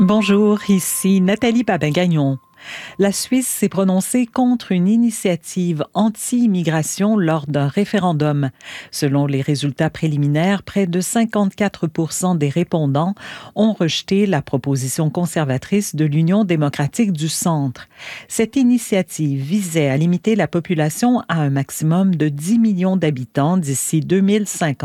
Bonjour, ici Nathalie Babin-Gagnon. La Suisse s'est prononcée contre une initiative anti-immigration lors d'un référendum. Selon les résultats préliminaires, près de 54% des répondants ont rejeté la proposition conservatrice de l'Union démocratique du Centre. Cette initiative visait à limiter la population à un maximum de 10 millions d'habitants d'ici 2050.